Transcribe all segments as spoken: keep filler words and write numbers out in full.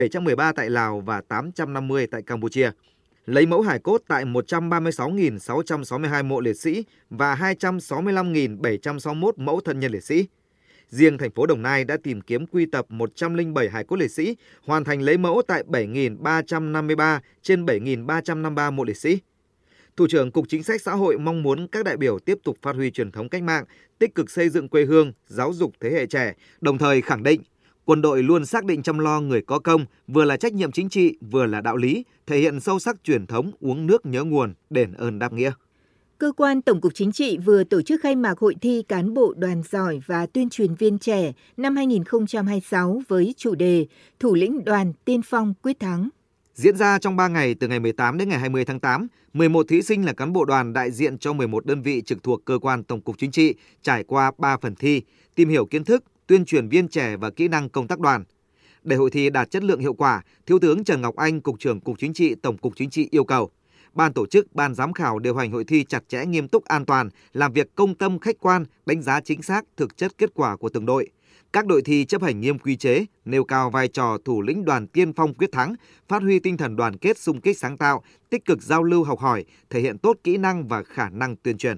bảy trăm mười ba tại Lào và tám trăm năm mươi tại Campuchia. Lấy mẫu hài cốt tại một trăm ba mươi sáu nghìn sáu trăm sáu mươi hai mộ liệt sĩ và hai trăm sáu mươi lăm nghìn bảy trăm sáu mươi mốt mẫu thân nhân liệt sĩ. Riêng thành phố Đồng Nai đã tìm kiếm quy tập một trăm lẻ bảy hài cốt liệt sĩ, hoàn thành lấy mẫu tại bảy nghìn ba trăm năm mươi ba trên bảy nghìn ba trăm năm mươi ba mộ liệt sĩ. Thủ trưởng Cục Chính sách Xã hội mong muốn các đại biểu tiếp tục phát huy truyền thống cách mạng, tích cực xây dựng quê hương, giáo dục thế hệ trẻ, đồng thời khẳng định quân đội luôn xác định chăm lo người có công, vừa là trách nhiệm chính trị, vừa là đạo lý, thể hiện sâu sắc truyền thống uống nước nhớ nguồn, đền ơn đáp nghĩa. Cơ quan Tổng cục Chính trị vừa tổ chức khai mạc hội thi cán bộ đoàn giỏi và tuyên truyền viên trẻ năm hai nghìn không trăm hai mươi sáu với chủ đề Thủ lĩnh đoàn tiên phong quyết thắng. Diễn ra trong ba ngày từ ngày mười tám đến ngày hai mươi tháng tám, mười một thí sinh là cán bộ đoàn đại diện cho mười một đơn vị trực thuộc Cơ quan Tổng cục Chính trị trải qua ba phần thi, tìm hiểu kiến thức, tuyên truyền viên trẻ và kỹ năng công tác đoàn. Để hội thi đạt chất lượng hiệu quả, Thiếu tướng Trần Ngọc Anh, Cục trưởng Cục Chính trị Tổng cục Chính trị yêu cầu ban tổ chức, ban giám khảo điều hành hội thi chặt chẽ, nghiêm túc, an toàn, làm việc công tâm, khách quan, đánh giá chính xác thực chất kết quả của từng đội. Các đội thi chấp hành nghiêm quy chế, nêu cao vai trò thủ lĩnh đoàn tiên phong quyết thắng, phát huy tinh thần đoàn kết, xung kích sáng tạo, tích cực giao lưu học hỏi, thể hiện tốt kỹ năng và khả năng tuyên truyền.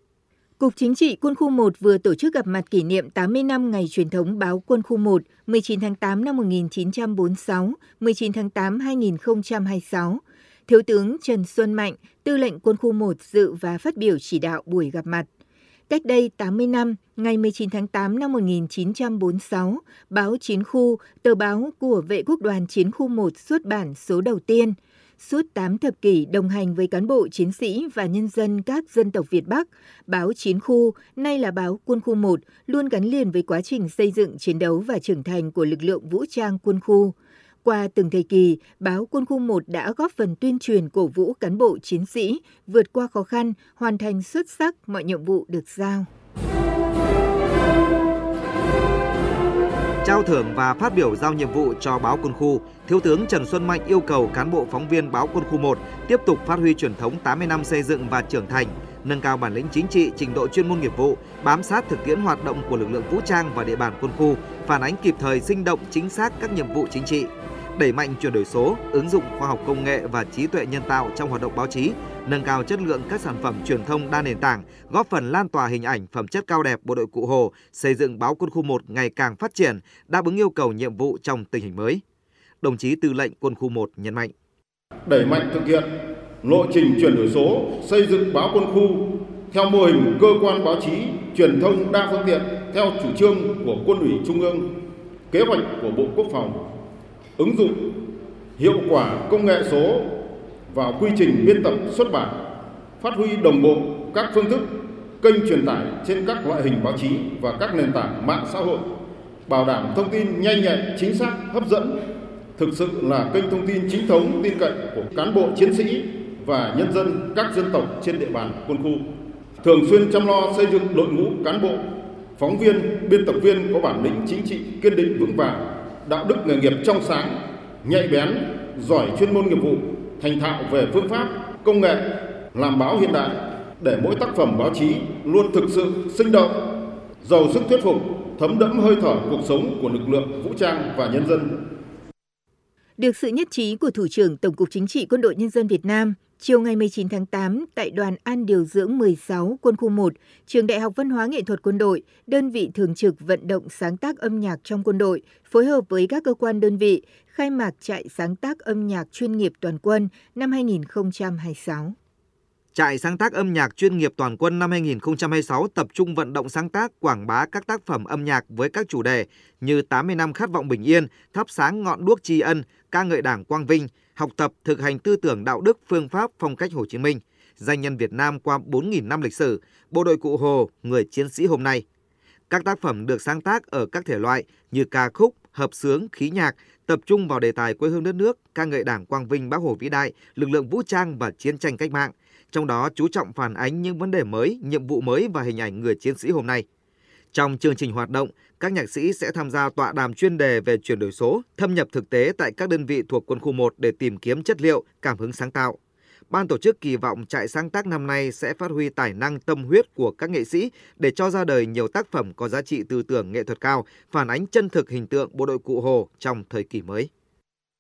Cục Chính trị Quân khu một vừa tổ chức gặp mặt kỷ niệm tám mươi năm ngày truyền thống báo Quân khu một, mười chín tháng tám năm một nghìn chín trăm bốn mươi sáu, mười chín tháng tám năm hai nghìn không trăm hai mươi sáu. Thiếu tướng Trần Xuân Mạnh, Tư lệnh Quân khu một dự và phát biểu chỉ đạo buổi gặp mặt. Cách đây tám mươi năm, ngày mười chín tháng tám năm một nghìn chín trăm bốn mươi sáu, báo Chiến khu, tờ báo của Vệ quốc đoàn Chiến khu một xuất bản số đầu tiên. Suốt tám thập kỷ đồng hành với cán bộ chiến sĩ và nhân dân các dân tộc Việt Bắc, báo Chiến khu, nay là báo Quân khu một, luôn gắn liền với quá trình xây dựng, chiến đấu và trưởng thành của lực lượng vũ trang quân khu. Qua từng thời kỳ, báo Quân khu một đã góp phần tuyên truyền cổ vũ cán bộ chiến sĩ vượt qua khó khăn, hoàn thành xuất sắc mọi nhiệm vụ được giao. Trao thưởng và phát biểu giao nhiệm vụ cho báo Quân khu, Thiếu tướng Trần Xuân Mạnh yêu cầu cán bộ phóng viên báo Quân khu một tiếp tục phát huy truyền thống tám mươi năm xây dựng và trưởng thành, nâng cao bản lĩnh chính trị, trình độ chuyên môn nghiệp vụ, bám sát thực tiễn hoạt động của lực lượng vũ trang và địa bàn quân khu, phản ánh kịp thời, sinh động, chính xác các nhiệm vụ chính trị. Đẩy mạnh chuyển đổi số, ứng dụng khoa học công nghệ và trí tuệ nhân tạo trong hoạt động báo chí, nâng cao chất lượng các sản phẩm truyền thông đa nền tảng, góp phần lan tỏa hình ảnh phẩm chất cao đẹp bộ đội Cụ Hồ, xây dựng báo Quân khu một ngày càng phát triển, đáp ứng yêu cầu nhiệm vụ trong tình hình mới. Đồng chí Tư lệnh Quân khu một nhấn mạnh: đẩy mạnh thực hiện lộ trình chuyển đổi số, xây dựng báo Quân khu theo mô hình cơ quan báo chí truyền thông đa phương tiện theo chủ trương của Quân ủy Trung ương, kế hoạch của Bộ Quốc phòng, ứng dụng hiệu quả công nghệ số vào quy trình biên tập xuất bản, phát huy đồng bộ các phương thức kênh truyền tải trên các loại hình báo chí và các nền tảng mạng xã hội, bảo đảm thông tin nhanh nhạy, chính xác, hấp dẫn, thực sự là kênh thông tin chính thống, tin cậy của cán bộ chiến sĩ và nhân dân các dân tộc trên địa bàn quân khu. Thường xuyên chăm lo xây dựng đội ngũ cán bộ, phóng viên, biên tập viên có bản lĩnh chính trị kiên định vững vàng, đạo đức nghề nghiệp trong sáng, nhạy bén, giỏi chuyên môn nghiệp vụ, thành thạo về phương pháp, công nghệ, làm báo hiện đại, để mỗi tác phẩm báo chí luôn thực sự sinh động, giàu sức thuyết phục, thấm đẫm hơi thở cuộc sống của lực lượng vũ trang và nhân dân. Được sự nhất trí của Thủ trưởng Tổng cục Chính trị Quân đội Nhân dân Việt Nam, chiều ngày mười chín tháng tám, tại đoàn An điều dưỡng mười sáu Quân khu một, Trường Đại học Văn hóa Nghệ thuật Quân đội, đơn vị thường trực vận động sáng tác âm nhạc trong quân đội, phối hợp với các cơ quan đơn vị, khai mạc trại sáng tác âm nhạc chuyên nghiệp toàn quân năm hai nghìn không trăm hai mươi sáu. Trại sáng tác âm nhạc chuyên nghiệp toàn quân năm hai nghìn không trăm hai mươi sáu tập trung vận động sáng tác, quảng bá các tác phẩm âm nhạc với các chủ đề như tám mươi năm khát vọng bình yên, thắp sáng ngọn đuốc tri ân, ca ngợi Đảng quang vinh, học tập thực hành tư tưởng đạo đức, phương pháp, phong cách Hồ Chí Minh, danh nhân Việt Nam qua bốn nghìn năm lịch sử, bộ đội Cụ Hồ, người chiến sĩ hôm nay. Các tác phẩm được sáng tác ở các thể loại như ca khúc, hợp xướng, khí nhạc, tập trung vào đề tài quê hương đất nước, ca ngợi Đảng quang vinh, Bác Hồ vĩ đại, lực lượng vũ trang và chiến tranh cách mạng. Trong đó chú trọng phản ánh những vấn đề mới, nhiệm vụ mới và hình ảnh người chiến sĩ hôm nay. Trong chương trình hoạt động, các nhạc sĩ sẽ tham gia tọa đàm chuyên đề về chuyển đổi số, thâm nhập thực tế tại các đơn vị thuộc Quân khu một để tìm kiếm chất liệu, cảm hứng sáng tạo. Ban tổ chức kỳ vọng trại sáng tác năm nay sẽ phát huy tài năng tâm huyết của các nghệ sĩ để cho ra đời nhiều tác phẩm có giá trị tư tưởng nghệ thuật cao, phản ánh chân thực hình tượng bộ đội Cụ Hồ trong thời kỳ mới.